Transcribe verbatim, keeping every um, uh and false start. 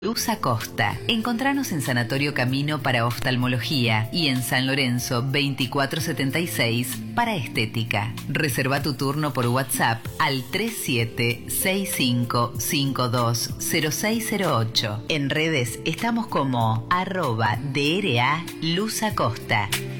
Luz Acosta. Encontranos en Sanatorio Camino para oftalmología y en San Lorenzo veinticuatro setenta y seis para estética. Reserva tu turno por WhatsApp al tres siete seis cinco cinco dos cero seis cero ocho. En redes estamos como arroba D R A Luz Acosta.